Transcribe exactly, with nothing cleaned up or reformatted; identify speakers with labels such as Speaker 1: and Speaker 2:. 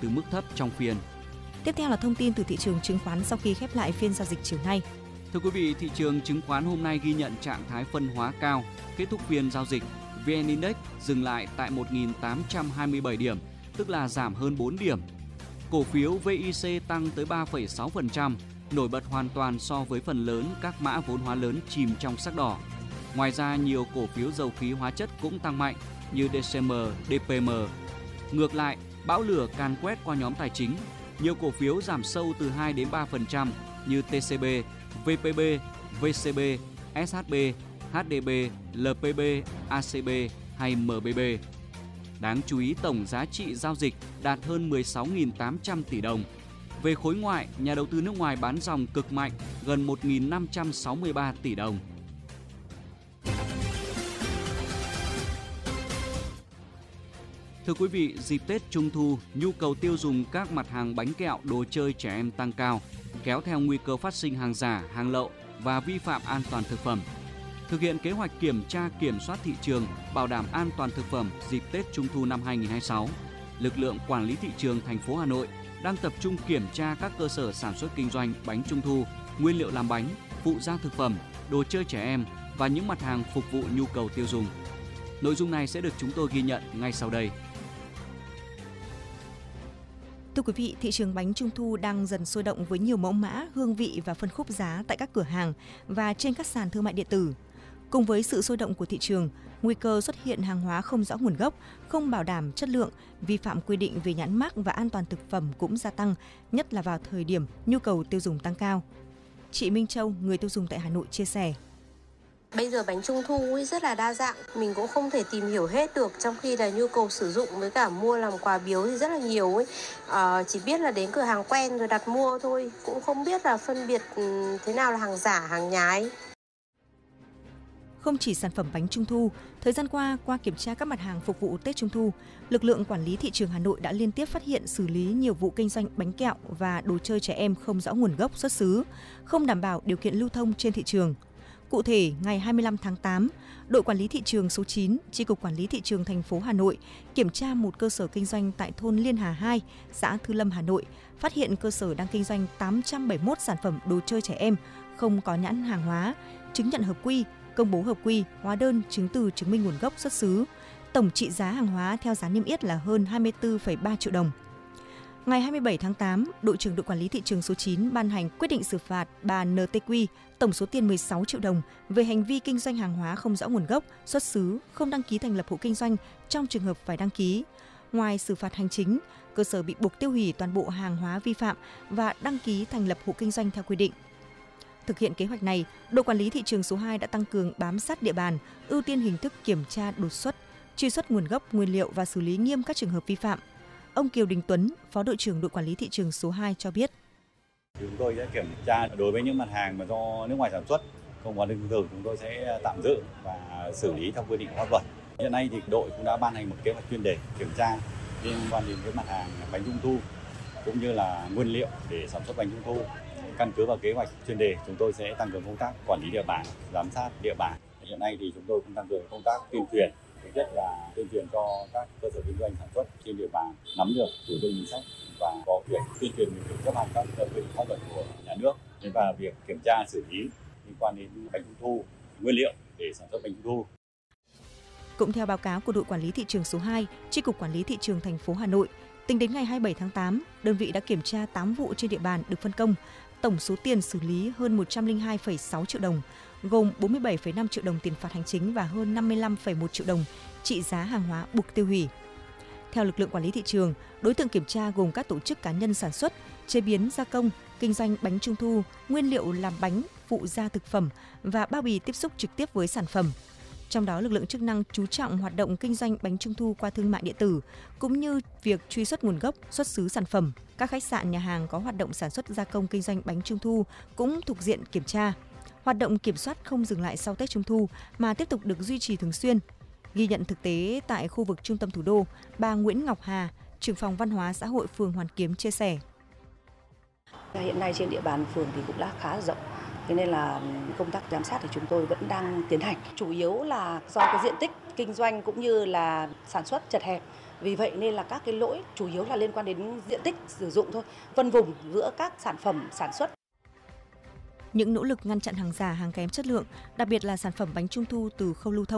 Speaker 1: từ mức thấp trong phiên.
Speaker 2: Tiếp theo là thông tin từ thị trường chứng khoán sau khi khép lại phiên giao dịch chiều nay.
Speaker 1: Thưa quý vị, thị trường chứng khoán hôm nay ghi nhận trạng thái phân hóa cao. Kết thúc phiên giao dịch, vê en Index dừng lại tại một nghìn tám trăm hai mươi bảy điểm, tức là giảm hơn bốn điểm. Cổ phiếu vê i xê tăng tới ba phẩy sáu phần trăm, nổi bật hoàn toàn so với phần lớn các mã vốn hóa lớn chìm trong sắc đỏ. Ngoài ra, nhiều cổ phiếu dầu khí hóa chất cũng tăng mạnh như đê xê em, đê pê em. Ngược lại, bão lửa càn quét qua nhóm tài chính. Nhiều cổ phiếu giảm sâu từ hai đến ba phần trăm như tê xê bê, vê pê bê, vê xê bê, ét hát bê, hát đê bê, lờ pê bê, a xê bê hay em bê bê. Đáng chú ý, tổng giá trị giao dịch đạt hơn mười sáu nghìn tám trăm tỷ đồng. Về khối ngoại, nhà đầu tư nước ngoài bán dòng cực mạnh gần một nghìn năm trăm sáu mươi ba tỷ đồng. Thưa quý vị, dịp Tết Trung thu, nhu cầu tiêu dùng các mặt hàng bánh kẹo, đồ chơi trẻ em tăng cao, kéo theo nguy cơ phát sinh hàng giả, hàng lậu và vi phạm an toàn thực phẩm. Thực hiện kế hoạch kiểm tra kiểm soát thị trường, bảo đảm an toàn thực phẩm dịp Tết Trung thu năm hai nghìn không trăm hai mươi sáu, lực lượng quản lý thị trường thành phố Hà Nội đang tập trung kiểm tra các cơ sở sản xuất kinh doanh bánh Trung thu, nguyên liệu làm bánh, phụ gia thực phẩm, đồ chơi trẻ em và những mặt hàng phục vụ nhu cầu tiêu dùng. Nội dung này sẽ được chúng tôi ghi nhận ngay sau đây.
Speaker 2: Thưa quý vị, thị trường bánh Trung thu đang dần sôi động với nhiều mẫu mã, hương vị và phân khúc giá tại các cửa hàng và trên các sàn thương mại điện tử. Cùng với sự sôi động của thị trường, nguy cơ xuất hiện hàng hóa không rõ nguồn gốc, không bảo đảm chất lượng, vi phạm quy định về nhãn mác và an toàn thực phẩm cũng gia tăng, nhất là vào thời điểm nhu cầu tiêu dùng tăng cao. Chị Minh Châu, người tiêu dùng tại Hà Nội chia sẻ.
Speaker 3: Bây giờ bánh Trung thu ấy rất là đa dạng, mình cũng không thể tìm hiểu hết được, trong khi là nhu cầu sử dụng với cả mua làm quà biếu thì rất là nhiều ấy. À, chỉ biết là đến cửa hàng quen rồi đặt mua thôi, cũng không biết là phân biệt thế nào là hàng giả, hàng nhái.
Speaker 2: Không chỉ sản phẩm bánh Trung thu, thời gian qua, qua kiểm tra các mặt hàng phục vụ Tết Trung thu, lực lượng quản lý thị trường Hà Nội đã liên tiếp phát hiện xử lý nhiều vụ kinh doanh bánh kẹo và đồ chơi trẻ em không rõ nguồn gốc xuất xứ, không đảm bảo điều kiện lưu thông trên thị trường. Cụ thể, ngày hai mươi lăm tháng tám, đội quản lý thị trường số chín, Chi cục Quản lý thị trường thành phố Hà Nội kiểm tra một cơ sở kinh doanh tại thôn Liên Hà hai, xã Thư Lâm, Hà Nội, phát hiện cơ sở đang kinh doanh tám trăm bảy mươi mốt sản phẩm đồ chơi trẻ em không có nhãn hàng hóa, chứng nhận hợp quy, công bố hợp quy, hóa đơn, chứng từ chứng minh nguồn gốc xuất xứ. Tổng trị giá hàng hóa theo giá niêm yết là hơn hai mươi tư phẩy ba triệu đồng. Ngày hai mươi bảy tháng tám, đội trưởng đội quản lý thị trường số chín ban hành quyết định xử phạt bà en tê quy tổng số tiền mười sáu triệu đồng về hành vi kinh doanh hàng hóa không rõ nguồn gốc, xuất xứ, không đăng ký thành lập hộ kinh doanh trong trường hợp phải đăng ký. Ngoài xử phạt hành chính, cơ sở bị buộc tiêu hủy toàn bộ hàng hóa vi phạm và đăng ký thành lập hộ kinh doanh theo quy định. Thực hiện kế hoạch này, đội quản lý thị trường số hai đã tăng cường bám sát địa bàn, ưu tiên hình thức kiểm tra đột xuất, truy xuất nguồn gốc, nguyên liệu và xử lý nghiêm các trường hợp vi phạm. Ông Kiều Đình Tuấn, Phó đội trưởng đội quản lý thị trường số hai cho biết.
Speaker 4: Chúng tôi sẽ kiểm tra đối với những mặt hàng mà do nước ngoài sản xuất, không có lương thực, chúng tôi sẽ tạm giữ và xử lý theo quy định của pháp luật. Hiện nay thì đội cũng đã ban hành một kế hoạch chuyên đề kiểm tra liên quan đến cái mặt hàng bánh Trung thu cũng như là nguyên liệu để sản xuất bánh Trung thu. Căn cứ vào kế hoạch chuyên đề, chúng tôi sẽ tăng cường công tác quản lý địa bàn, giám sát địa bàn. Hiện nay thì chúng tôi cũng tăng cường công tác tuyên truyền. Thứ nhất là tuyên truyền cho các cơ sở kinh doanh sản xuất trên địa bàn nắm được chủ trương chính sách và có việc tuyên truyền việc chấp hành các quy định pháp luật của nhà nước, và việc kiểm tra xử lý liên quan đến bánh Trung thu, nguyên liệu để sản xuất bánh Trung thu.
Speaker 2: Cũng theo báo cáo của đội quản lý thị trường số hai, Chi cục Quản lý thị trường thành phố Hà Nội, tính đến ngày hai mươi bảy tháng tám, đơn vị đã kiểm tra tám vụ trên địa bàn được phân công, tổng số tiền xử lý hơn một trăm lẻ hai phẩy sáu triệu đồng, gồm bốn mươi bảy phẩy năm triệu đồng tiền phạt hành chính và hơn năm mươi lăm phẩy một triệu đồng trị giá hàng hóa buộc tiêu hủy. Theo lực lượng quản lý thị trường, đối tượng kiểm tra gồm các tổ chức cá nhân sản xuất, chế biến, gia công, kinh doanh bánh Trung thu, nguyên liệu làm bánh, phụ gia thực phẩm và bao bì tiếp xúc trực tiếp với sản phẩm. Trong đó, lực lượng chức năng chú trọng hoạt động kinh doanh bánh Trung thu qua thương mại điện tử, cũng như việc truy xuất nguồn gốc, xuất xứ sản phẩm. Các khách sạn, nhà hàng có hoạt động sản xuất gia công kinh doanh bánh Trung thu cũng thuộc diện kiểm tra. Hoạt động kiểm soát không dừng lại sau Tết Trung thu mà tiếp tục được duy trì thường xuyên. Ghi nhận thực tế tại khu vực trung tâm thủ đô, bà Nguyễn Ngọc Hà, trưởng phòng văn hóa xã hội phường Hoàn Kiếm chia sẻ.
Speaker 5: Hiện nay trên địa bàn phường thì cũng đã khá rộng. Thế nên là công tác giám sát thì chúng tôi vẫn đang tiến hành. Chủ yếu là do cái diện tích kinh doanh cũng như là sản xuất chật hẹp Vì vậy nên là các cái lỗi chủ yếu là liên quan đến diện tích sử dụng thôi, phân vùng giữa các sản phẩm sản xuất.
Speaker 2: Những nỗ lực ngăn chặn hàng giả, hàng kém chất lượng, đặc biệt là sản phẩm bánh trung thu từ khâu lưu thông